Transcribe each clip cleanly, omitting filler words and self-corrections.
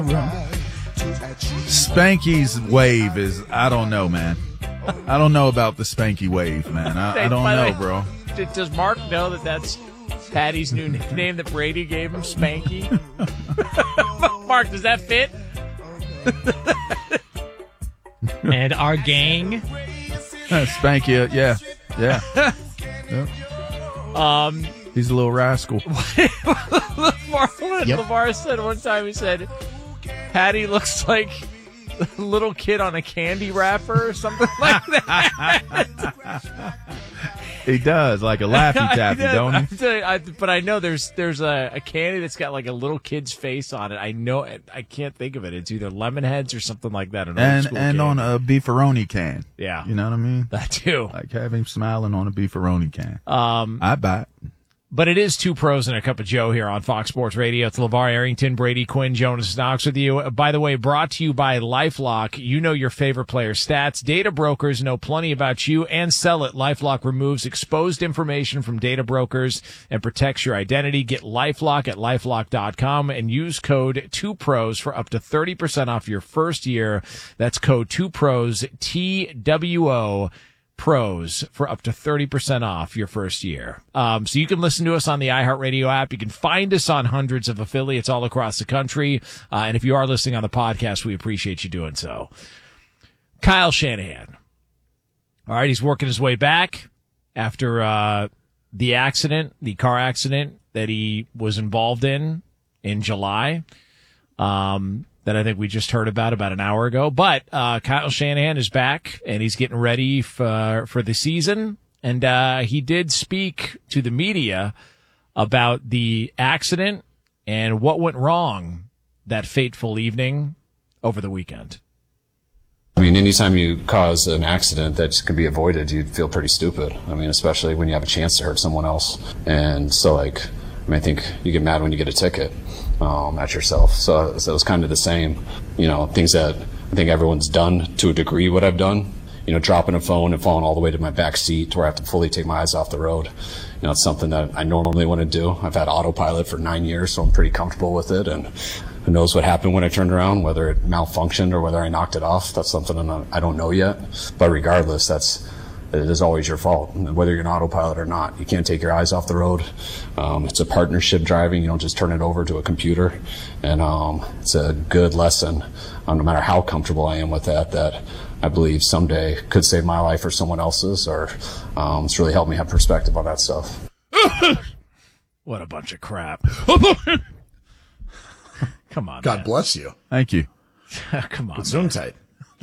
Spanky's wave is, I don't know, man. I don't know about the Spanky wave, man. I don't know, bro. Does Mark know that that's Patty's new nickname that Brady gave him, Spanky? Mark, does that fit? And our gang. Spanky, yeah. He's a little rascal. LeVar said one time, he said, Patty looks like a little kid on a candy wrapper or something like that. He does, like a Laffy Taffy, don't he? But I know there's a candy that's got like a little kid's face on it. I know it. I can't think of it. It's either Lemonheads or something like that. And on a beefaroni can. Yeah. You know what I mean? That too. Like have him smiling on a beefaroni can. I buy it. But it is Two Pros and a Cup of Joe here on Fox Sports Radio. It's LeVar Arrington, Brady Quinn, Jonas Knox with you. By the way, brought to you by LifeLock. You know your favorite player's stats. Data brokers know plenty about you and sell it. LifeLock removes exposed information from data brokers and protects your identity. Get LifeLock at LifeLock.com and use code 2PROS for up to 30% off your first year. That's code 2PROS, TWO. Pros for up to 30% off your first year. So you can listen to us on the iHeartRadio app. You can find us on hundreds of affiliates all across the country. And if you are listening on the podcast, we appreciate you doing so. Kyle Shanahan. All right, he's working his way back after the car accident that he was involved in July. That I think we just heard about an hour ago. But Kyle Shanahan is back, and he's getting ready for the season. And he did speak to the media about the accident and what went wrong that fateful evening over the weekend. I mean, anytime you cause an accident that can be avoided, you'd feel pretty stupid. I mean, especially when you have a chance to hurt someone else. And so, I think you get mad when you get a ticket. At yourself. So it was kind of the same, things that I think everyone's done to a degree what I've done, dropping a phone and falling all the way to my back seat to where I have to fully take my eyes off the road. It's something that I normally want to do. I've had autopilot for 9 years, so I'm pretty comfortable with it. And who knows what happened when I turned around, whether it malfunctioned or whether I knocked it off. That's something I don't know yet. But regardless, it is always your fault, whether you're an autopilot or not. You can't take your eyes off the road. It's a partnership driving. You don't just turn it over to a computer. And it's a good lesson, no matter how comfortable I am with that I believe someday could save my life or someone else's, or it's really helped me have perspective on that stuff. What a bunch of crap. Come on, God man. bless you. Thank you. Come on. Zoom tight.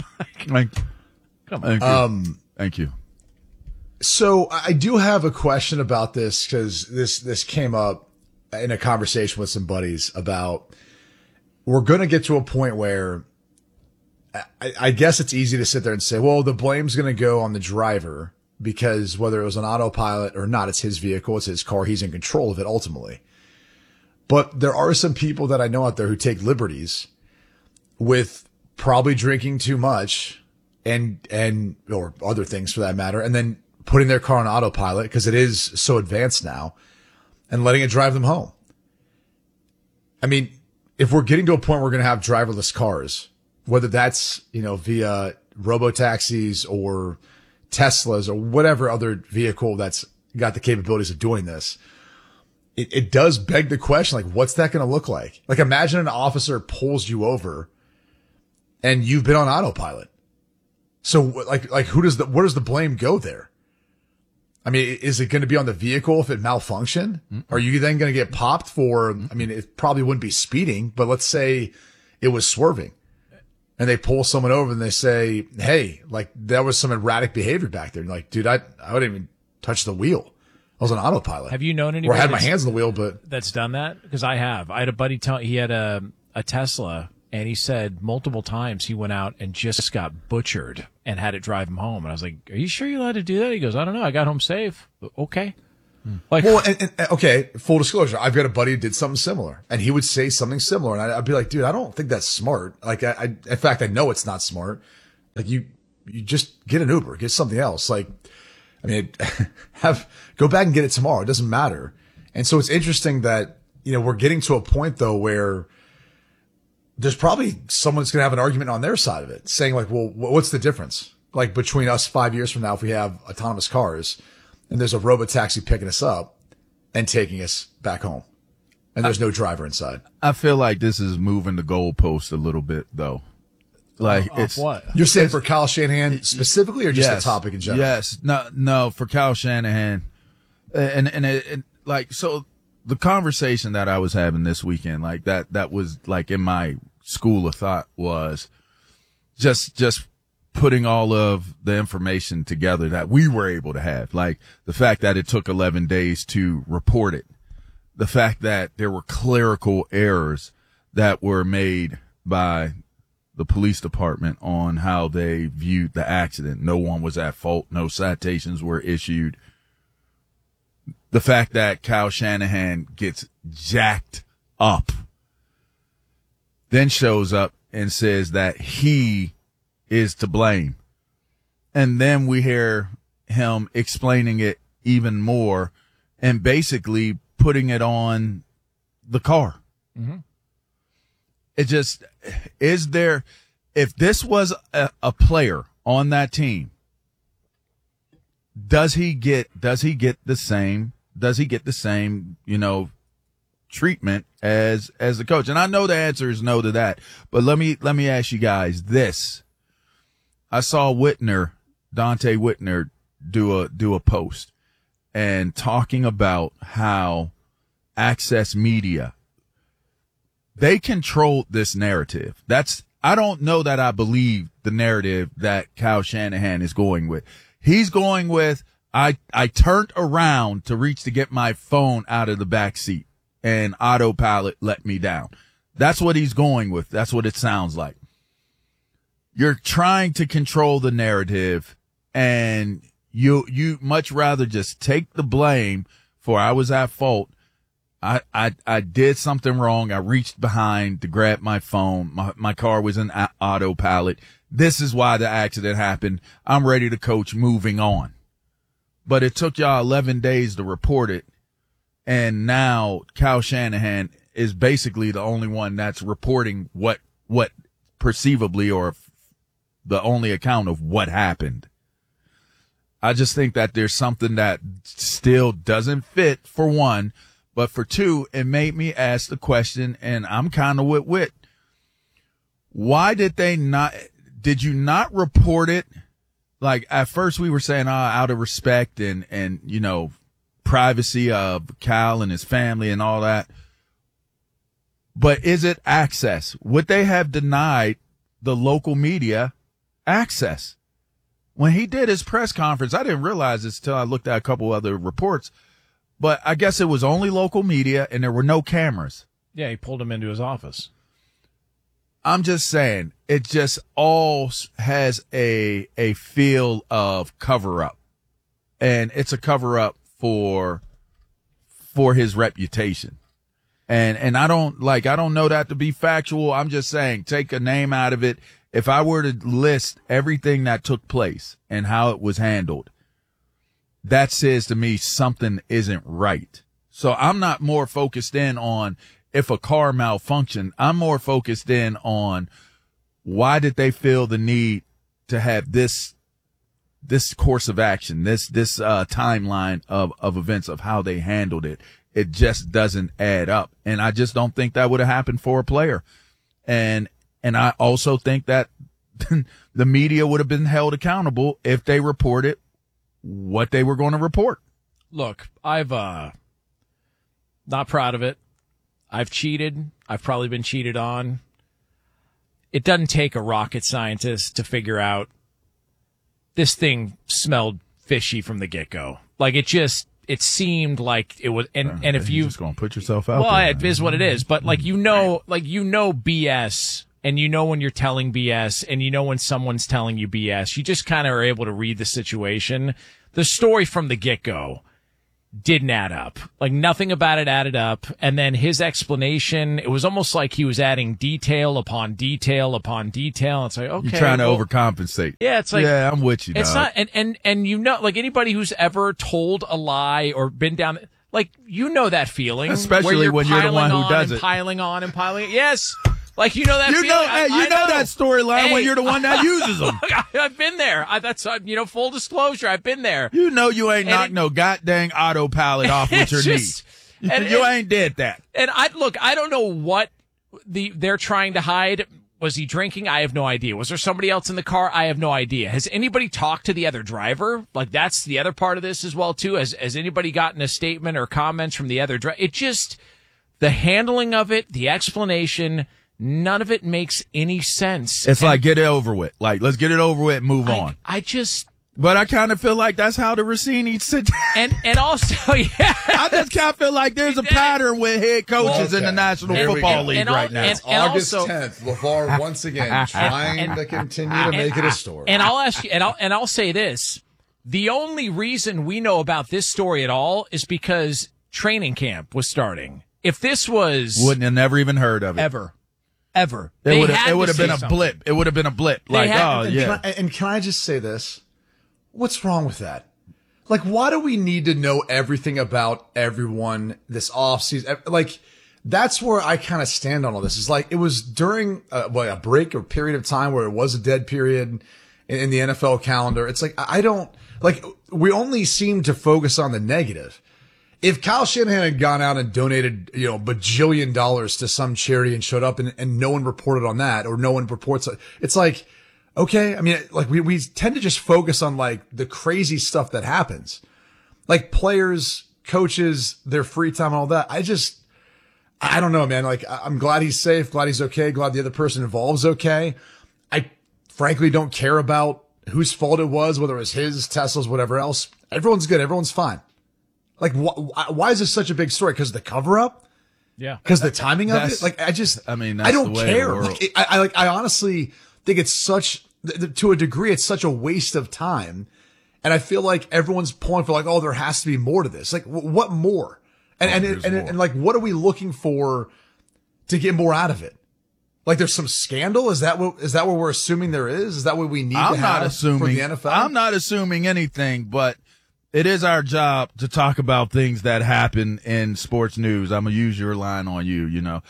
Come on. Thank you. So I do have a question about this because this came up in a conversation with some buddies about we're going to get to a point where I guess it's easy to sit there and say, well, the blame's going to go on the driver because whether it was an autopilot or not, it's his vehicle, it's his car, he's in control of it ultimately. But there are some people that I know out there who take liberties with probably drinking too much and or other things for that matter, and then putting their car on autopilot because it is so advanced now and letting it drive them home. I mean, if we're getting to a point where we're going to have driverless cars, whether that's, via robo-taxis or Teslas or whatever other vehicle that's got the capabilities of doing this, it does beg the question, like, what's that going to look like? Like, imagine an officer pulls you over and you've been on autopilot. So like where does the blame go there? I mean, is it going to be on the vehicle if it malfunctioned? Mm-hmm. Are you then going to get popped for, I mean, it probably wouldn't be speeding, but let's say it was swerving and they pull someone over and they say, hey, like there was some erratic behavior back there. And like, dude, I wouldn't even touch the wheel. I was on autopilot. Have you known anybody? Or I had my hands on the wheel, but that's done that? Because I have. I had a buddy he had a Tesla. And he said multiple times he went out and just got butchered and had it drive him home. And I was like, are you sure you're allowed to do that? He goes, I don't know. I got home safe. Okay. Like, well, and okay, full disclosure. I've got a buddy who did something similar and he would say something similar. And I'd be like, dude, I don't think that's smart. Like, in fact, I know it's not smart. Like you just get an Uber, get something else. Like, I mean, go back and get it tomorrow. It doesn't matter. And so it's interesting that, we're getting to a point though where there's probably someone's going to have an argument on their side of it, saying like, well, what's the difference? Like between us 5 years from now, if we have autonomous cars and there's a robotaxi picking us up and taking us back home and there's no driver inside. I feel like this is moving the goalpost a little bit, though. Like it's what you're saying for Kyle Shanahan specifically, or just the topic in general? Yes, no, for Kyle Shanahan, and it, like, so the conversation that I was having this weekend, like that was like in my school of thought, was just putting all of the information together that we were able to have, like the fact that it took 11 days to report it, the fact that there were clerical errors that were made by the police department on how they viewed the accident. No one was at fault. No citations were issued. The fact that Kyle Shanahan gets jacked up, then shows up and says that he is to blame. And then we hear him explaining it even more and basically putting it on the car. Mm-hmm. It just, is there, if this was a player on that team, does he get the same, treatment as the coach? And I know the answer is no to that, but let me ask you guys this. I saw Dante Whitner do a post and talking about how Access Media, they controlled this narrative. I don't know that I believe the narrative that Kyle Shanahan is going with. He's going with, I turned around to reach to get my phone out of the back seat and autopilot let me down. That's what he's going with. That's what it sounds like. You're trying to control the narrative, and you much rather just take the blame for I was at fault. I did something wrong. I reached behind to grab my phone. My car was in autopilot. This is why the accident happened. I'm ready to coach, moving on. But it took y'all 11 days to report it. And now Kyle Shanahan is basically the only one that's reporting what perceivably, or the only account of what happened. I just think that there's something that still doesn't fit, for one. But for two, it made me ask the question, and I'm kind of with Whit. Why did you not report it? Like, at first we were saying, out of respect and, privacy of Cal and his family and all that. But is it access? Would they have denied the local media access? When he did his press conference, I didn't realize this till I looked at a couple other reports, but I guess it was only local media and there were no cameras. Yeah, he pulled him into his office. I'm just saying, it just all has a feel of cover up, and it's a cover up for his reputation. And I don't know that to be factual. I'm just saying, take a name out of it. If I were to list everything that took place and how it was handled, that says to me something isn't right. So I'm not more focused in on if a car malfunctioned. I'm more focused in on why did they feel the need to have this course of action, this timeline of events of how they handled it. It just doesn't add up. And I just don't think that would have happened for a player. And I also think that the media would have been held accountable if they reported what they were going to report. Look, I've not proud of it. I've cheated. I've probably been cheated on. It doesn't take a rocket scientist to figure out this thing smelled fishy from the get-go. Like, it seemed like it was, and if you just going to put yourself out well, there, it is what it is. But like, BS, and when you're telling BS, and when someone's telling you BS, you just kind of are able to read the situation. The story from the get-go didn't add up. Like, nothing about it added up. And then his explanation, it was almost like he was adding detail upon detail upon detail. It's like, okay, you're trying to overcompensate. Yeah, it's like, yeah, I'm with you. It's dog. not, and like anybody who's ever told a lie or been down, like, that feeling, especially when you're the one who does it, piling on and piling. Yes. Like, you know that You feeling? know, hey, you know that storyline when Hey. you're the one that uses them. I've been there. That's full disclosure. I've been there. You know you ain't And knocked no goddamn autopilot off with your It's knee. just- You ain't did that. And I don't know what they're trying to hide. Was he drinking? I have no idea. Was there somebody else in the car? I have no idea. Has anybody talked to the other driver? Like, that's the other part of this as well, too. Has anybody gotten a statement or comments from the other driver? It just, the handling of it, the explanation, none of it makes any sense. It's like, get it over with. Like, let's get it over with and move on. I just, But I kind of feel like that's how the Rossini sit. and also, yeah. I just kind of feel like there's a pattern with head coaches in the Okay. National Here we Football go. League And right now. and It's August also- 10th. LeVar once again trying to continue to make it a story. And I'll ask you, and I'll say this: the only reason we know about this story at all is because training camp was starting. If this was Wouldn't have never even heard of it. ever, It would have to been say a something. blip. It would have been a blip. Like, had- oh and yeah. Can I just say this? What's wrong with that? Like, why do we need to know everything about everyone this offseason? Like, that's where I kind of stand on all this. It's like, it was during a break or period of time where it was a dead period in the NFL calendar. It's like, I don't, like, we only seem to focus on the negative. If Kyle Shanahan had gone out and donated, bajillion dollars to some charity and showed up and no one reported on that, or no one reports, it's like, okay. I mean, like we tend to just focus on like the crazy stuff that happens, like players, coaches, their free time and all that. I don't know, man. Like, I'm glad he's safe, glad he's okay, glad the other person involved's okay. I frankly don't care about whose fault it was, whether it was his, Tesla's, whatever else. Everyone's good. Everyone's fine. Like, why is this such a big story? Because the cover up? Yeah. Because the timing of it? That's- Like, that's I don't the way of the care. world. Like, I honestly think it's to a degree, it's such a waste of time. And I feel like everyone's pulling for like, oh, there has to be more to this. Like, what more? And like, what are we looking for to get more out of it? Like, there's some scandal? Is that what we're assuming there is? Is that what we need to I'm have not assuming. for the NFL? I'm not assuming anything, but it is our job to talk about things that happen in sports news. I'm gonna use your line on you. No.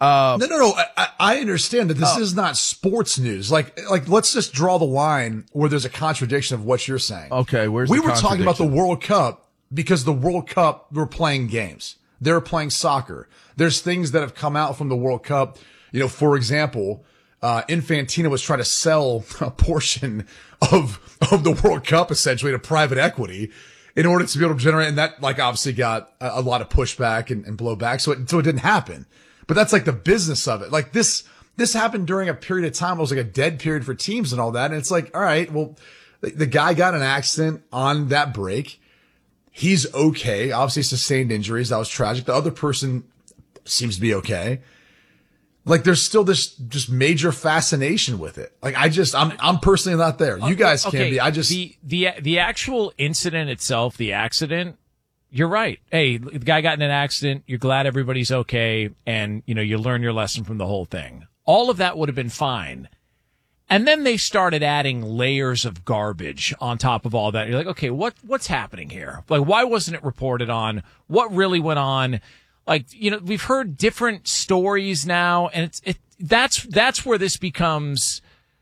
I understand that this is not sports news. Like, let's just draw the line where there's a contradiction of what you're saying. Okay, we were talking about the World Cup because the World Cup were playing games. They're playing soccer. There's things that have come out from the World Cup. For example, Infantino was trying to sell a portion of the World Cup essentially to private equity in order to be able to generate, and that like obviously got a lot of pushback and blowback. So it didn't happen. But that's like the business of it. Like this happened during a period of time. It was like a dead period for teams and all that. And it's like, all right, well, the guy got in an accident on that break. He's okay. Obviously sustained injuries. That was tragic. The other person seems to be okay. Like there's still this just major fascination with it. Like I'm personally not there. You guys can be. The actual incident itself, the accident, you're right. Hey, the guy got in an accident. You're glad everybody's okay. And, you learn your lesson from the whole thing. All of that would have been fine. And then they started adding layers of garbage on top of all that. You're like, okay, what's happening here? Like, why wasn't it reported on? What really went on? Like, we've heard different stories now, and that's where this becomes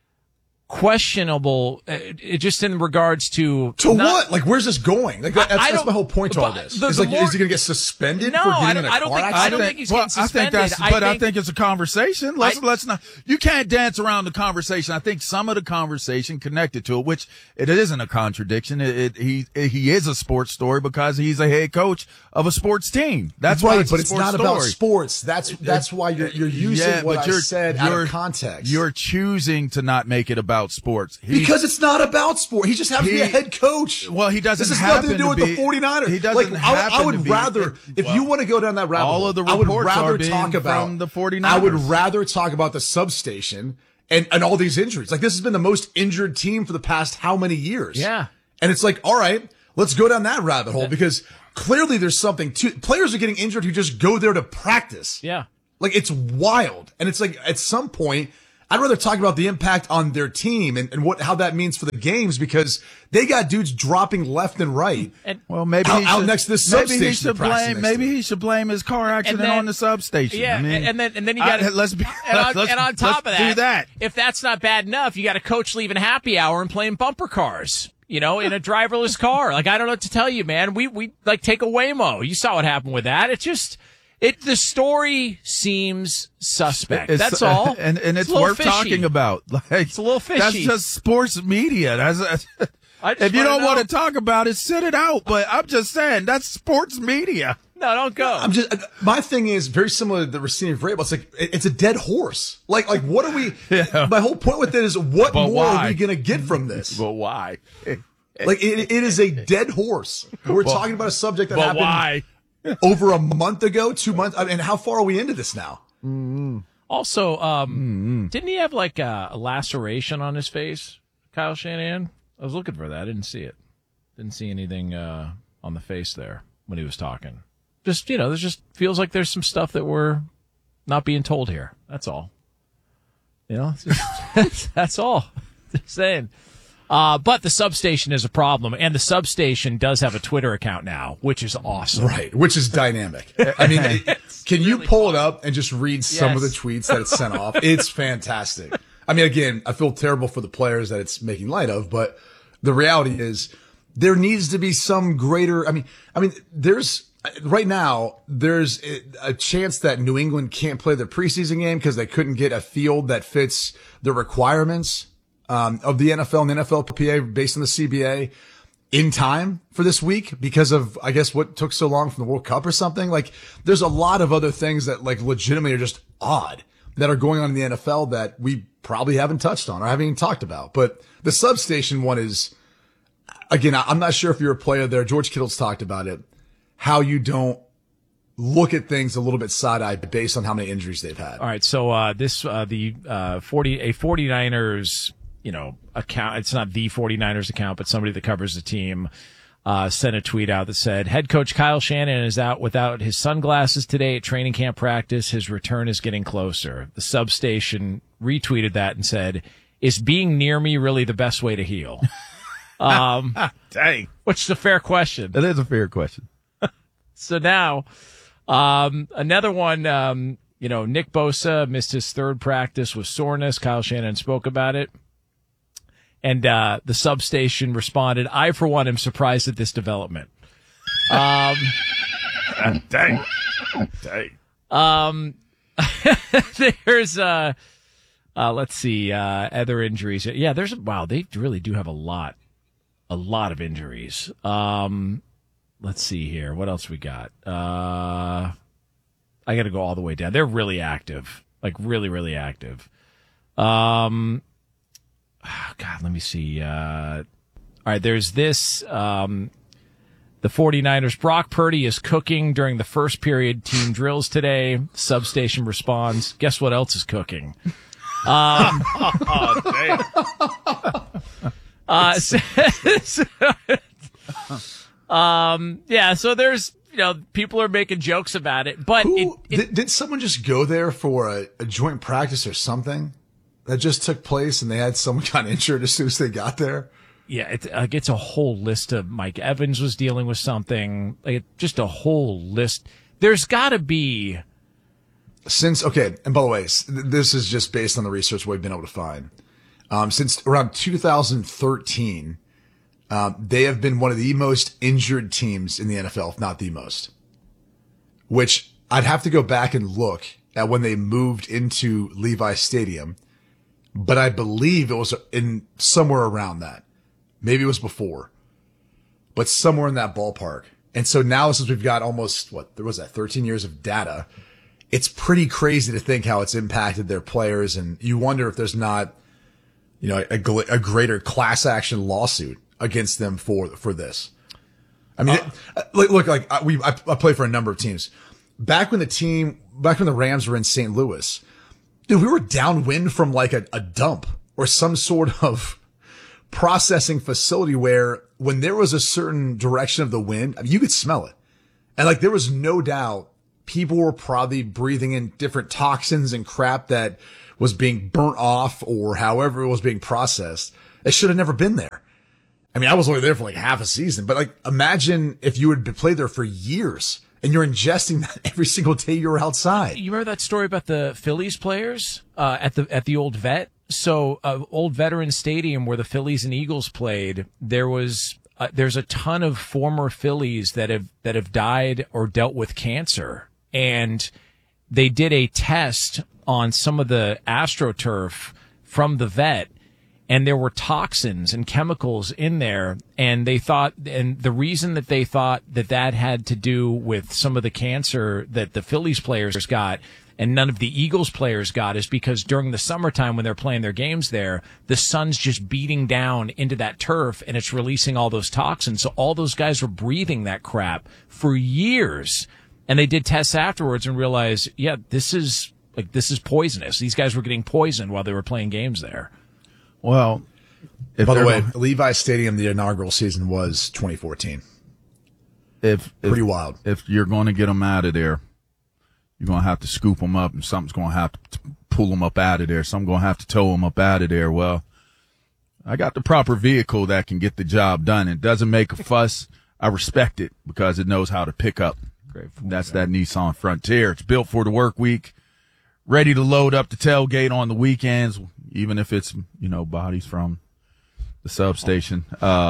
questionable, just in regards to what? Like, where's this going? Like, that's my whole point to all this. Is he going to get suspended? No, for getting in a I don't car think. accident? I don't think he's getting suspended. I think it's a conversation. Let's not. You can't dance around the conversation. I think some of the conversation connected to it, which it isn't a contradiction. He is a sports story because he's a head coach of a sports team. That's right, why but it's not story. about sports. That's why you're using what I said out of context. You're choosing to not make it about sports. Because it's not about sport. He just happens to be a head coach. Well, he doesn't. This has nothing to do with the 49ers. He doesn't. I would rather, if you want to go down that rabbit hole, all of the I would reports rather are being talk about from the 49ers. I would rather talk about the substation and all these injuries. Like, this has been the most injured team for the past how many years? Yeah. And it's like, all right, let's go down that rabbit hole because clearly there's something to players are getting injured who just go there to practice. Yeah. Like, it's wild. And it's like, at some point, I'd rather talk about the impact on their team and how that means for the games, because they got dudes dropping left and right. Well, maybe out next to this substation. Maybe he should blame his car accident on the substation. Yeah, I mean, and then you got and on top of do that, if that's not bad enough, you got a coach leaving happy hour and playing bumper cars. In a driverless car. Like, I don't know what to tell you, man. We like take a Waymo. You saw what happened with that. The story seems suspect. That's all. And it's worth fishy. talking about. Like, it's a little fishy. That's just sports media. If you don't want to talk about it, sit it out. But I'm just saying, that's sports media. No, don't go. My thing is very similar to the receiving Vrabel. It's like, it's a dead horse. Like what are we, my whole point with it is what more are we going to get from this? But why? Like it is a dead horse. We're talking about a subject that happened why? over a month ago, 2 months. I mean, how far are we into this now? Mm-hmm. Also, didn't he have like a laceration on his face, Kyle Shanahan? I was looking for that. I didn't see it. Didn't see anything on the face there when he was talking. Just, there's just feels like there's some stuff that we're not being told here. That's all. That's all. Just saying. But the substation is a problem, and the substation does have a Twitter account now, which is awesome. Right, which is dynamic. I mean, can you pull it up and just read some of the tweets that it's sent off? It's fantastic. I mean, again, I feel terrible for the players that it's making light of, but the reality is there needs to be some greater, I mean, right now, there's a chance that New England can't play their preseason game because they couldn't get a field that fits the requirements of the NFL and NFLPA based on the CBA in time for this week because of, I guess, what took so long from the World Cup or something. Like, there's a lot of other things that, like, legitimately are just odd that are going on in the NFL that we probably haven't touched on or haven't even talked about. But the substation one is, again, I'm not sure if you're a player there. George Kittle's talked about it. How you don't look at things a little bit side-eye based on how many injuries they've had. All right, so a 49ers, account, it's not the 49ers account, but somebody that covers the team, sent a tweet out that said, head coach Kyle Shanahan is out without his sunglasses today at training camp practice. His return is getting closer. The substation retweeted that and said, is being near me really the best way to heal? Dang. Which is a fair question. That is a fair question. So now, another one, Nick Bosa missed his third practice with soreness. Kyle Shanahan spoke about it. And the substation responded, I, for one, am surprised at this development. Dang. There's, let's see, other injuries. Yeah, they really do have a lot of injuries. Let's see here. What else we got? I got to go all the way down. They're really active, like really, really active. God, let me see. All right, there's this. The 49ers, Brock Purdy is cooking during the first period team drills today. Substation responds, guess what else is cooking? Oh, damn. Yeah, so there's, people are making jokes about it, but did someone just go there for a joint practice or something that just took place and they had someone got injured as soon as they got there? Yeah, it's a whole list of Mike Evans was dealing with something, just a whole list. There's gotta be. Okay. And by the way, this is just based on the research we've been able to find. Since around 2013, they have been one of the most injured teams in the NFL, if not the most, which I'd have to go back and look at when they moved into Levi Stadium, but I believe it was in somewhere around that. Maybe it was before, but somewhere in that ballpark. And so now, since we've got almost 13 years of data, it's pretty crazy to think how it's impacted their players. And you wonder if there's not, a greater class action lawsuit against them for this. I mean, look, I play for a number of teams. Back when the Rams were in St. Louis, dude, we were downwind from like a dump or some sort of processing facility where when there was a certain direction of the wind, you could smell it. And there was no doubt people were probably breathing in different toxins and crap that was being burnt off or however it was being processed. It should have never been there. I mean, I was only there for like half a season, but like imagine if you had played there for years and you're ingesting that every single day you're outside. You remember that story about the Phillies players at the old vet? So, old Veterans Stadium where the Phillies and Eagles played, there's a ton of former Phillies that have died or dealt with cancer, and they did a test on some of the AstroTurf from the vet, and there were toxins and chemicals in there, and the reason that they thought that had to do with some of the cancer that the Phillies players got and none of the Eagles players got is because during the summertime when they're playing their games there, the sun's just beating down into that turf and it's releasing all those toxins. So all those guys were breathing that crap for years. And they did tests afterwards and realized, yeah, this is poisonous. These guys were getting poisoned while they were playing games there. Well, by the way, Levi Stadium, the inaugural season was 2014. Pretty wild. If you're going to get them out of there, you're going to have to scoop them up, and something's going to have to pull them up out of there. Some going to have to tow them up out of there. Well, I got the proper vehicle that can get the job done. It doesn't make a fuss. I respect it because it knows how to pick up. That's that Nissan Frontier. It's built for the work week, ready to load up the tailgate on the weekends, even if it's, bodies from the substation.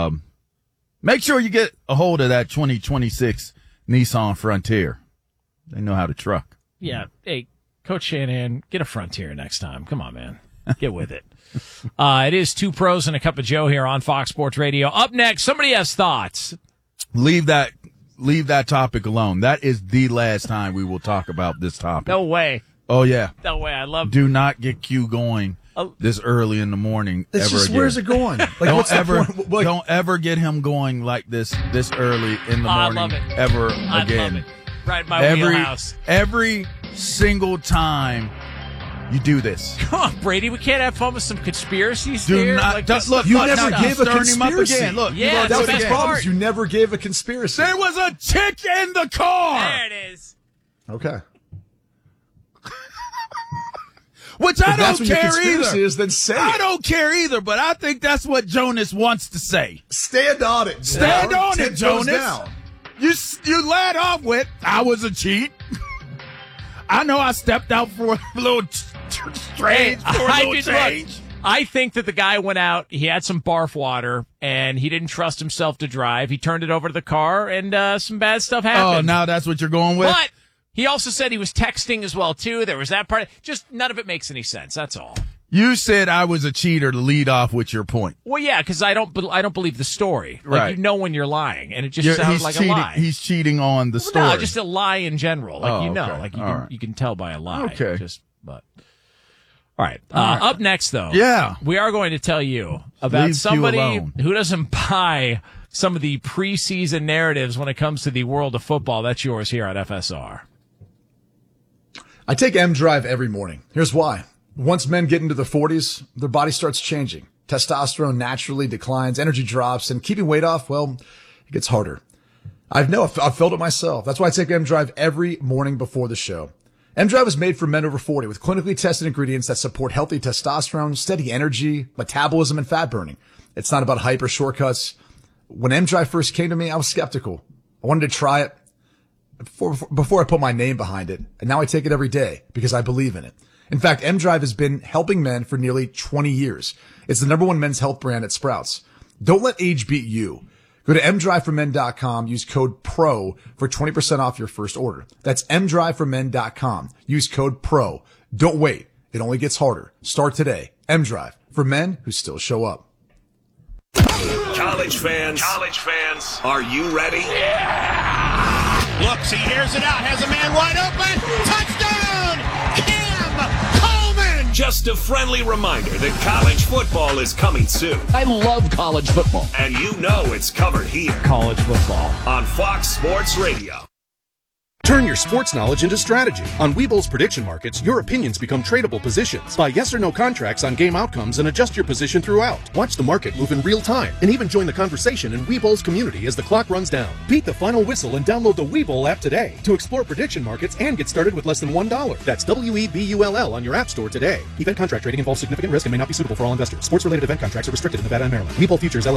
Make sure you get a hold of that 2026 Nissan Frontier. They know how to truck. Yeah. Hey, Coach Shanahan, get a Frontier next time. Come on, man. Get with it. It is Two Pros and a Cup of Joe here on Fox Sports Radio. Up next, somebody has thoughts. Leave that topic alone. That is the last time we will talk about this topic. No way. Oh, yeah. No way. I love Do not get Q going this early in the morning it's ever just, again. Where's it going? Like, don't ever get him going like this early in the morning I love it. ever I again. love it. Right in my wheelhouse. Every single time you do this. Come on, Brady. We can't have fun with some conspiracies Do here. not. Like, Look, you look, never now gave a stirring him up conspiracy. again. Look, Yeah, that was that's the the problem. part. You never gave a conspiracy. there was a chick in the car. There it is. Okay. Which I If that's don't what your care conspiracy either. is, then say I it. don't care either, but I think that's what Jonas wants to say. Stand on it. Stand on 10 it, toes Jonas. down. You led off with, I was a cheat. I know I stepped out for a little strange, change. I think that the guy went out, he had some barf water, and he didn't trust himself to drive. He turned it over to the car, and some bad stuff happened. Oh, now that's what you're going with? But he also said he was texting as well, too. There was that part. Just none of it makes any sense. That's all. You said I was a cheater to lead off with your point. Well, yeah, because I don't believe the story. Like, Right. you know when you're lying, and it just sounds like cheating, a lie. He's cheating on the story. No, just a lie in general. Like, Oh, you know, okay. like All right. you can tell by a lie. Okay. All right. Up next, though. Yeah. We are going to tell you about Leave Q somebody alone. who doesn't buy some of the preseason narratives when it comes to the world of football. That's yours here on FSR. I take M-Drive every morning. Here's why. Once men get into their 40s, their body starts changing. Testosterone naturally declines, energy drops, and keeping weight off, well, it gets harder. I've felt it myself. That's why I take M-Drive every morning before the show. M-Drive is made for men over 40 with clinically tested ingredients that support healthy testosterone, steady energy, metabolism, and fat burning. It's not about hype or shortcuts. When M-Drive first came to me, I was skeptical. I wanted to try it before I put my name behind it. And now I take it every day because I believe in it. In fact, M-Drive has been helping men for nearly 20 years. It's the #1 men's health brand at Sprouts. Don't let age beat you. Go to mdriveformen.com, use code PRO for 20% off your first order. That's mdriveformen.com. Use code PRO. Don't wait. It only gets harder. Start today. M-Drive, for men who still show up. College fans, are you ready? Yeah! Looks, he hears it out, has a man wide open. Touchdown! Cam Coleman! Just a friendly reminder that college football is coming soon. I love college football. And you know it's covered here College football. on Fox Sports Radio. Turn your sports knowledge into strategy. On Webull's prediction markets, your opinions become tradable positions. Buy yes or no contracts on game outcomes and adjust your position throughout. Watch the market move in real time and even join the conversation in Webull's community as the clock runs down. Beat the final whistle and download the Webull app today to explore prediction markets and get started with less than $1. That's WEBULL on your app store today. Event contract trading involves significant risk and may not be suitable for all investors. Sports-related event contracts are restricted in Nevada and Maryland. Webull Futures LLC